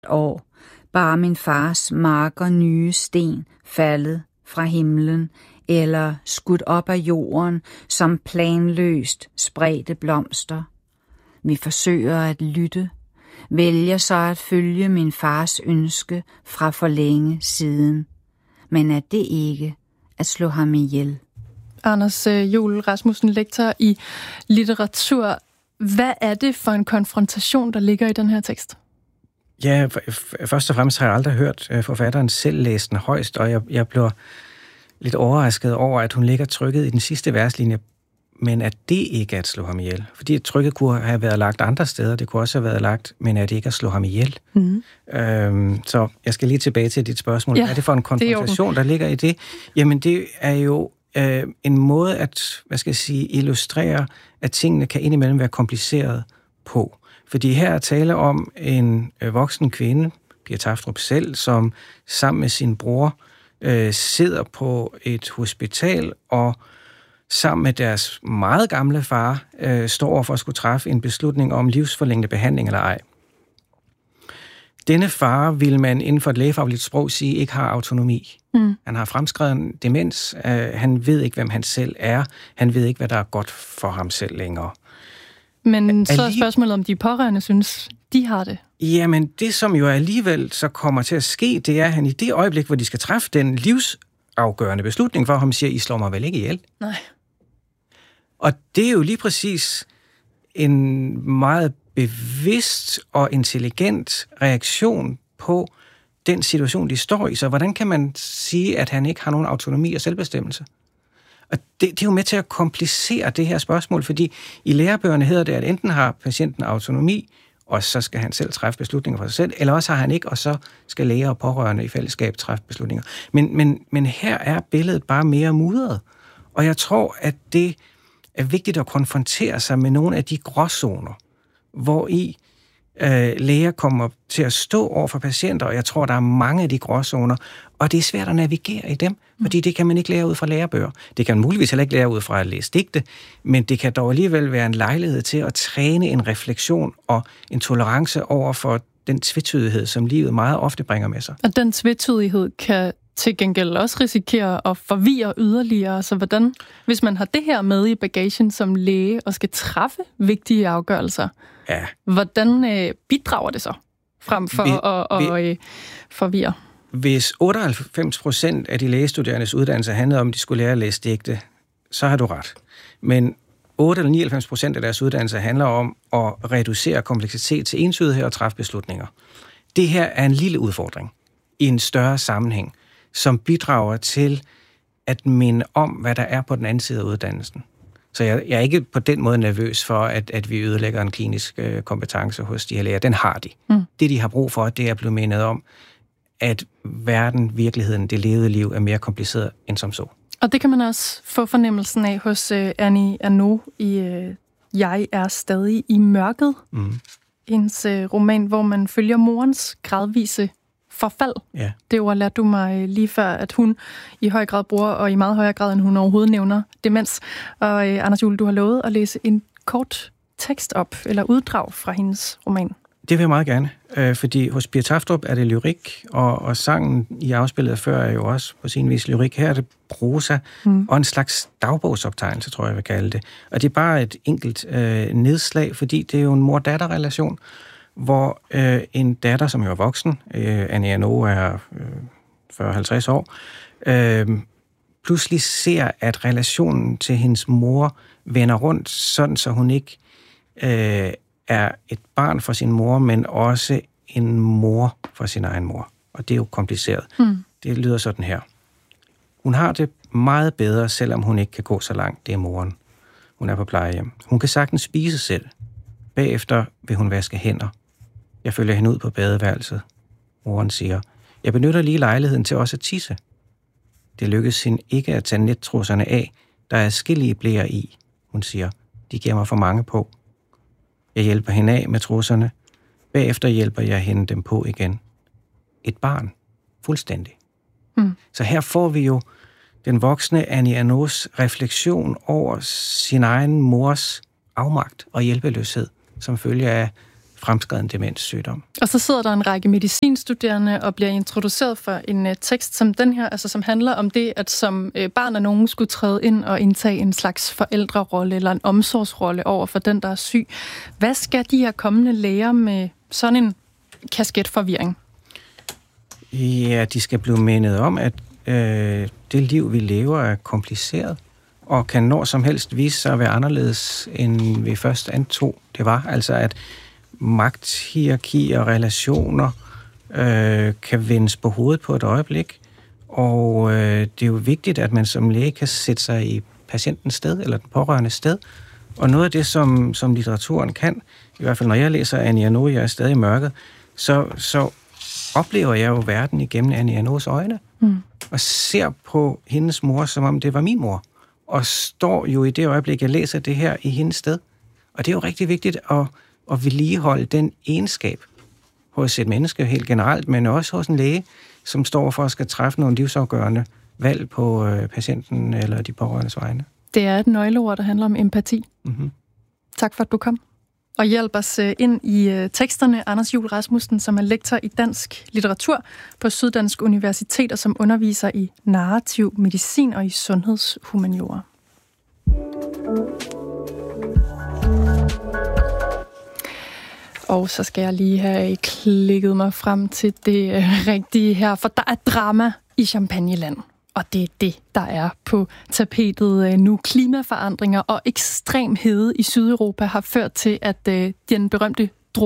år, bare min fars marker nye sten faldet fra himlen, eller skudt op af jorden som planløst spredte blomster. Vi forsøger at lytte, vælger så at følge min fars ønske fra for længe siden. Men er det ikke at slå ham ihjel? Anders Juel Rasmussen, lektor i litteratur. Hvad er det for en konfrontation, der ligger i den her tekst? Ja, først og fremmest har jeg aldrig hørt forfatteren selv læse den højst, og jeg blev lidt overrasket over, at hun ligger trykket i den sidste verslinje, men at det ikke er at slå ham ihjel. Fordi trykket kunne have været lagt andre steder, det kunne også have været lagt, men er det ikke at slå ham ihjel? Så jeg skal lige tilbage til dit spørgsmål. Ja, er det for en konfrontation, der ligger i det? Jamen det er jo en måde at, illustrere, at tingene kan indimellem være kompliceret på. Fordi her er tale om en voksen kvinde, Pia Tafdrup selv, som sammen med sin bror sidder på et hospital og sammen med deres meget gamle far står over for at skulle træffe en beslutning om livsforlængende behandling eller ej. Denne far vil man inden for et lægefagligt sprog sige ikke har autonomi. Han har fremskreden demens. Han ved ikke, hvem han selv er. Han ved ikke, hvad der er godt for ham selv længere. Men så er spørgsmålet, om de pårørende synes, de har det. Jamen, det som jo alligevel så kommer til at ske, det er, at han i det øjeblik, hvor de skal træffe den livsafgørende beslutning for ham, siger, I slår mig vel ikke ihjel? Nej. Og det er jo lige præcis en meget bevidst og intelligent reaktion på den situation, de står i. Så hvordan kan man sige, at han ikke har nogen autonomi og selvbestemmelse? Og det er jo med til at komplicere det her spørgsmål, fordi i lærebøgerne hedder det, at enten har patienten autonomi, og så skal han selv træffe beslutninger for sig selv, eller også har han ikke, og så skal læger og pårørende i fællesskab træffe beslutninger. Men her er billedet bare mere mudret, og jeg tror, at det er vigtigt at konfrontere sig med nogle af de gråzoner, hvor i læger kommer til at stå over for patienter, og jeg tror, der er mange af de gråzoner, og det er svært at navigere i dem, fordi det kan man ikke lære ud fra lærebøger. Det kan man muligvis heller ikke lære ud fra at læse digte, men det kan dog alligevel være en lejlighed til at træne en refleksion og en tolerance over for den tvetydighed, som livet meget ofte bringer med sig. Og den tvetydighed kan til gengæld også risikere at forvirre yderligere. Så hvordan, hvis man har det her med i bagagen som læge og skal træffe vigtige afgørelser, hvordan bidrager det så frem for at forvirre? Hvis 98% af de lægestuderendes uddannelse handlede om, at de skulle lære at læse digte, så har du ret. Men 8 eller 99% af deres uddannelse handler om at reducere kompleksitet til entydighed og træffe beslutninger. Det her er en lille udfordring i en større sammenhæng, som bidrager til at minde om, hvad der er på den anden side af uddannelsen. Så jeg er ikke på den måde nervøs for, at vi ødelægger en klinisk kompetence hos de her læger. Den har de. Det, de har brug for, det er at blive mindet om, at verden, virkeligheden, det levede liv er mere kompliceret end som så. Og det kan man også få fornemmelsen af hos Annie Ernaux i Jeg er stadig i mørket. Hendes roman, hvor man følger morens gradvise forfald. Ja. Det ord lærte du mig lige før, at hun i høj grad bruger, og i meget højere grad, end hun overhovedet nævner, demens. Og Anders Juel, du har lovet at læse en kort tekst op, eller uddrag fra hendes roman. Det vil jeg meget gerne, fordi hos Pia Tafdrup er det lyrik, og sangen i afspillet før er jo også på sin vis lyrik. Her er det prosa og en slags dagbogsoptegnelse, tror jeg vil kalde det. Og det er bare et enkelt nedslag, fordi det er jo en mor-datter-relation, hvor en datter, som jo er voksen, Annie Ernaux er 40-50 år, pludselig ser, at relationen til hendes mor vender rundt, sådan så hun ikke er et barn for sin mor, men også en mor for sin egen mor. Og det er jo kompliceret. Det lyder sådan her. Hun har det meget bedre, selvom hun ikke kan gå så langt. Det er moren. Hun er på plejehjem. Hun kan sagtens spise selv. Bagefter vil hun vaske hænder. Jeg følger hende ud på badeværelset. Moren siger, jeg benytter lige lejligheden til også at tisse. Det lykkes hende ikke at tage nettrusserne af. Der er adskillige bleer i. Hun siger, de giver mig for mange på. Jeg hjælper hende af med trusserne. Bagefter hjælper jeg hende dem på igen. Et barn. Fuldstændig. Så her får vi jo den voksne Annie Ernaux refleksion over sin egen mors afmagt og hjælpeløshed, som følge af fremskreden demenssygdom. Og så sidder der en række medicinstuderende og bliver introduceret for en tekst som den her, altså som handler om det, at som barn af nogen skulle træde ind og indtage en slags forældrerolle eller en omsorgsrolle over for den, der er syg. Hvad skal de her kommende læger med sådan en kasketforvirring? Ja, de skal blive mindet om, at det liv, vi lever, er kompliceret og kan når som helst vise sig at være anderledes, end vi først antog det var. Altså at magthierarki og relationer kan vendes på hovedet på et øjeblik. Og det er jo vigtigt, at man som læge kan sætte sig i patientens sted, eller den pårørende sted. Og noget af det, som litteraturen kan, i hvert fald når jeg læser Annie Ernaux, jeg er stadig i mørket, så oplever jeg jo verden igennem Annie Ernaux øjne, og ser på hendes mor, som om det var min mor. Og står jo i det øjeblik, jeg læser det her i hendes sted. Og det er jo rigtig vigtigt at vedligeholde den egenskab hos et menneske helt generelt, men også hos en læge, som står for at skal træffe nogle livsafgørende valg på patienten eller de pårørendes vegne. Det er et nøgleord, der handler om empati. Mm-hmm. Tak for, at du kom. Og hjælp os ind i teksterne. Anders Juel Rasmussen, som er lektor i dansk litteratur på Syddansk Universitet, og som underviser i narrativ medicin og i sundhedshumaniora. Og så skal jeg lige have klikket mig frem til det rigtige her, for der er drama i Champagneland. Og det er det, der er på tapetet nu. Klimaforandringer og ekstrem hede i Sydeuropa har ført til, at de berømte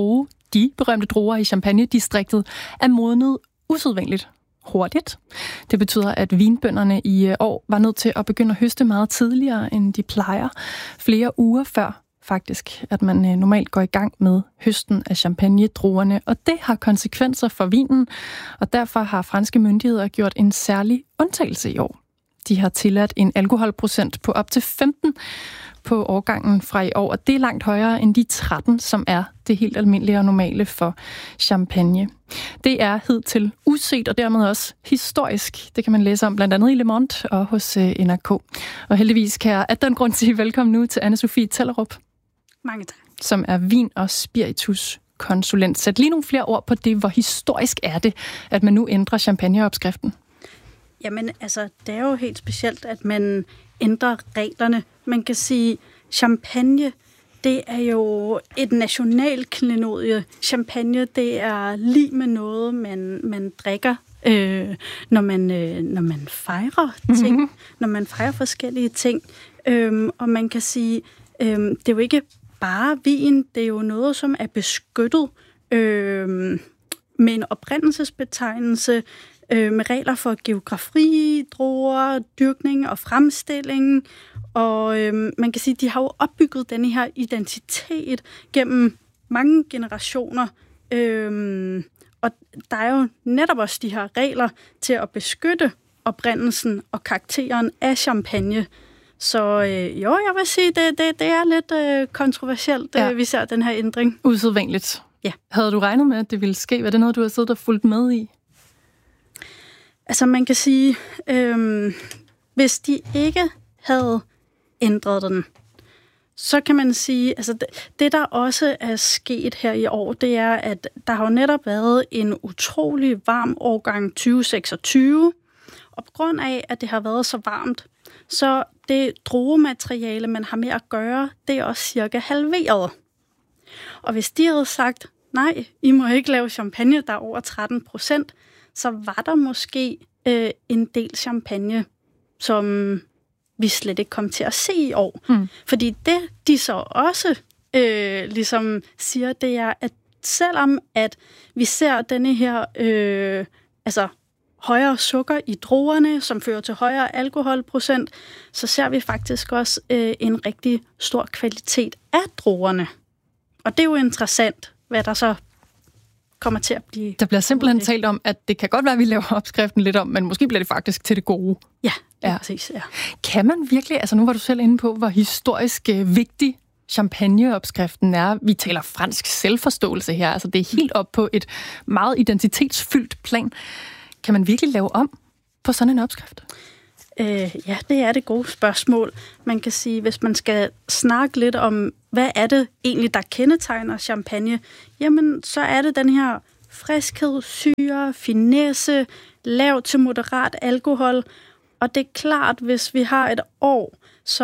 druer i Champagne-distriktet er modnet usædvanligt hurtigt. Det betyder, at vinbønderne i år var nødt til at begynde at høste meget tidligere, end de plejer. Flere uger før faktisk, at man normalt går i gang med høsten af champagne-druerne, og det har konsekvenser for vinen, og derfor har franske myndigheder gjort en særlig undtagelse i år. De har tilladt en alkoholprocent på op til 15 på årgangen fra i år, og det er langt højere end de 13, som er det helt almindelige og normale for champagne. Det er hidtil uset og dermed også historisk. Det kan man læse om blandt andet i Le Monde og hos NRK. Og heldigvis kan jeg af den grund sige velkommen nu til Anne-Sophie Tellerup. Mange tak. Som er vin- og spirituskonsulent. Sæt lige nogle flere ord på det. Hvor historisk er det, at man nu ændrer champagneopskriften? Jamen, altså, det er jo helt specielt, at man ændrer reglerne. Man kan sige, champagne, det er jo et nationalklenodie. Champagne, det er lige med noget, man drikker, når man fejrer ting, når man fejrer forskellige ting. Og man kan sige, det er jo ikke bare vin, det er jo noget, som er beskyttet med en oprindelsesbetegnelse, med regler for geografi, druer, dyrkning og fremstilling. Og man kan sige, de har jo opbygget denne her identitet gennem mange generationer. Og der er jo netop også de her regler til at beskytte oprindelsen og karakteren af champagne. Så jeg vil sige, det er lidt kontroversielt, vi ser den her ændring. Usædvanligt. Ja. Havde du regnet med, at det ville ske? Var det noget, du har siddet og fulgt med i? Altså man kan sige, hvis de ikke havde ændret den, så kan man sige, altså det der også er sket her i år, det er, at der har jo netop været en utrolig varm årgang 2026, og på grund af, at det har været så varmt, så det druemateriale, man har med at gøre, det er også cirka halveret. Og hvis de havde sagt, nej, I må ikke lave champagne, der er over 13%, så var der måske en del champagne, som vi slet ikke kom til at se i år. Fordi det, de så også ligesom siger, det er, at selvom at vi ser denne her højere sukker i druerne, som fører til højere alkoholprocent, så ser vi faktisk også en rigtig stor kvalitet af druerne. Og det er jo interessant, hvad der så kommer til at blive... Der bliver simpelthen talt om, at det kan godt være, at vi laver opskriften lidt om, men måske bliver det faktisk til det gode. Ja, præcis, ja. Kan man virkelig, altså nu var du selv inde på, hvor historisk vigtig champagneopskriften er. Vi taler fransk selvforståelse her, altså det er helt op på et meget identitetsfyldt plan. Kan man virkelig lave om på sådan en opskrift? Ja, det er det gode spørgsmål. Man kan sige, hvis man skal snakke lidt om, hvad er det egentlig, der kendetegner champagne, jamen så er det den her friskhed, syre, finesse, lav til moderat alkohol. Og det er klart, hvis vi har et år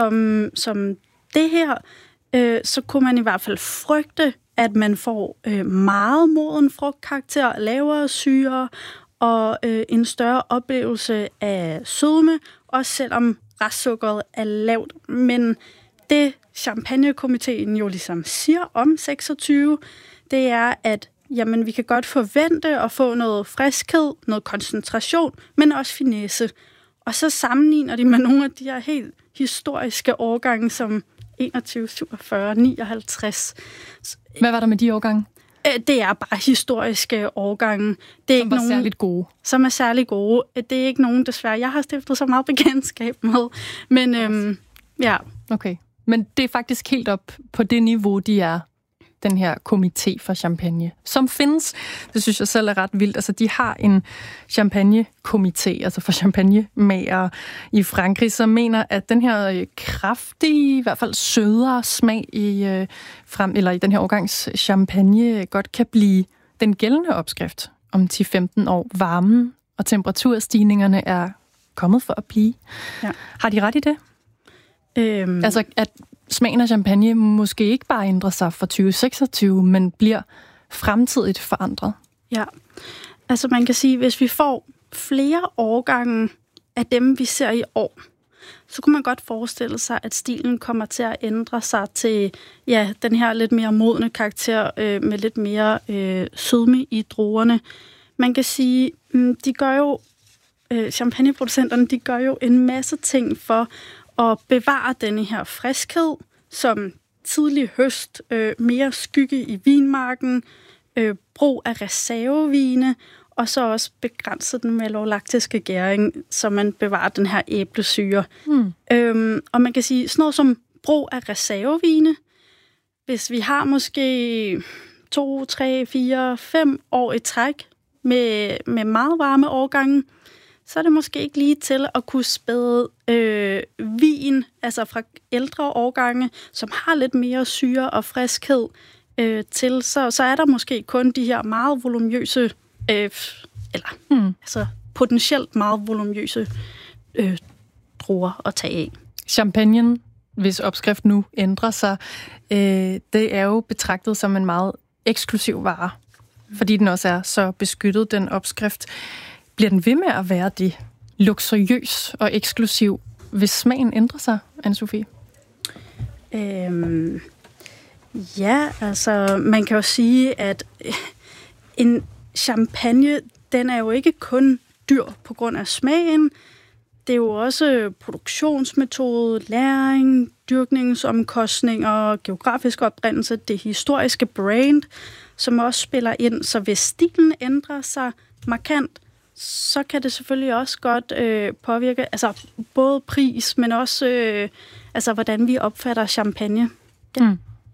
som det her, så kunne man i hvert fald frygte, at man får meget moden frugtkarakter, lavere syre og en større oplevelse af sødme, også selvom restsukkeret er lavt. Men det Champagnekomiteen jo ligesom siger om 26, det er, at jamen, vi kan godt forvente at få noget friskhed, noget koncentration, men også finesse. Og så sammenligner de med nogle af de her helt historiske årgange, som 21, 47, 59. Hvad var der med de årgange? Det er bare historiske årgange. Det er som var særligt gode. Som er særligt gode. Det er ikke nogen, desværre, jeg har stiftet så meget bekendtskab med. Men ja. Okay. Men det er faktisk helt op på det niveau, de er, den her komité for champagne, som findes. Det synes jeg selv er ret vildt. Altså, de har en champagnekomité, altså for champagnemager i Frankrig, som mener, at den her kraftige, i hvert fald sødere smag i den her årgangs champagne godt kan blive den gældende opskrift om 10-15 år. Varmen og temperaturstigningerne er kommet for at blive. Ja. Har de ret i det? Altså, at smagen af champagne måske ikke bare ændrer sig for 2026, men bliver fremtidigt forandret. Ja, altså man kan sige, hvis vi får flere årgange af dem, vi ser i år, så kunne man godt forestille sig, at stilen kommer til at ændre sig til den her lidt mere modne karakter med lidt mere sødme i druerne. Man kan sige, de gør jo, champagneproducenterne, de gør jo en masse ting for at bevare denne her friskhed, som tidlig høst, mere skygge i vinmarken, brug af reservevine, og så også begrænse den malolaktiske gæring, så man bevarer den her æblesyre. Og man kan sige, sådan noget som brug af reservevine, hvis vi har måske 2, 3, 4, 5 år i træk med meget varme årgange, så er det måske ikke lige til at kunne spæde vin, altså fra ældre årgange, som har lidt mere syre og friskhed til. Så er der måske kun de her meget voluminøse, altså potentielt meget voluminøse druer at tage af. Champagnen, hvis opskrift nu ændrer sig, det er jo betragtet som en meget eksklusiv vare, fordi den også er så beskyttet, den opskrift. Bliver den ved med at være det luksuriøs og eksklusiv, hvis smagen ændrer sig, Anne-Sophie? Ja, altså man kan jo sige, at en champagne, den er jo ikke kun dyr på grund af smagen. Det er jo også produktionsmetode, læring, dyrkningsomkostninger, geografisk oprindelse, det historiske brand, som også spiller ind. Så hvis stilen ændrer sig markant, så kan det selvfølgelig også godt påvirke altså både pris, men også altså hvordan vi opfatter champagne. Ja.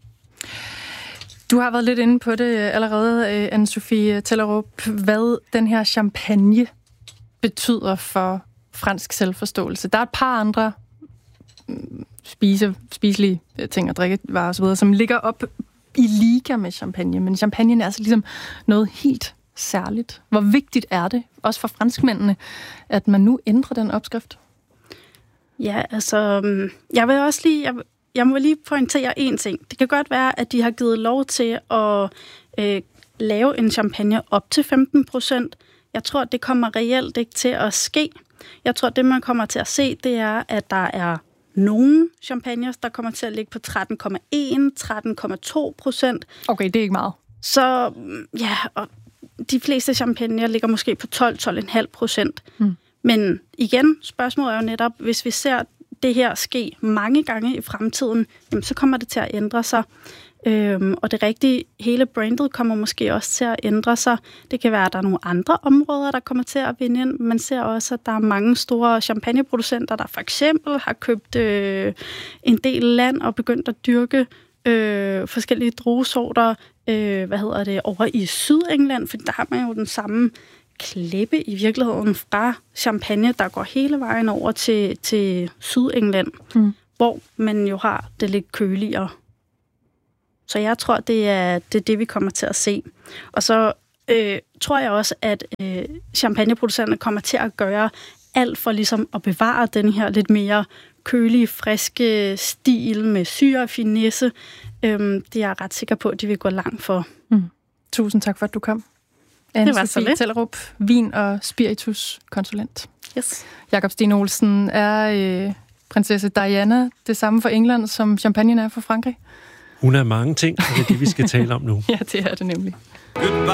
Du har været lidt inde på det allerede, Anne-Sophie Tellerup. Hvad den her champagne betyder for fransk selvforståelse. Der er et par andre spiselige ting og drikkevarer osv., som ligger op i liga med champagne, men champagne er altså ligesom noget helt særligt. Hvor vigtigt er det, også for franskmændene, at man nu ændrer den opskrift? Ja, altså, jeg må lige pointere en ting. Det kan godt være, at de har givet lov til at lave en champagne op til 15%. Jeg tror, det kommer reelt ikke til at ske. Jeg tror, det man kommer til at se, det er, at der er nogle champagner, der kommer til at ligge på 13,1, 13,2%. Okay, det er ikke meget. Så ja, og de fleste champagner ligger måske på 12,5%. Men igen, spørgsmålet er jo netop, hvis vi ser det her ske mange gange i fremtiden, jamen, så kommer det til at ændre sig. Og det rigtige, hele brandet kommer måske også til at ændre sig. Det kan være, at der er nogle andre områder, der kommer til at vinde ind. Man ser også, at der er mange store champagneproducenter, der for eksempel har købt en del land og begyndt at dyrke forskellige druesorter over i Sydengland, for der har man jo den samme klippe i virkeligheden fra Champagne, der går hele vejen over til Sydengland, hvor man jo har det lidt køligere. Så jeg tror, det er det, vi kommer til at se. Og så tror jeg også, at champagneproducenterne kommer til at gøre alt for ligesom at bevare den her lidt mere kølige, friske stil med syre og finesse. Det er jeg ret sikker på, at de vil gå langt for. Tusind tak for, at du kom. Anne-Sophie Tellerup, vin- og spirituskonsulent. Yes. Jakob Sten Olsen, er prinsesse Diana det samme for England, som champagne er for Frankrig? Hun er mange ting, og det er det, vi skal tale om nu. Ja, det er det nemlig. Goodbye,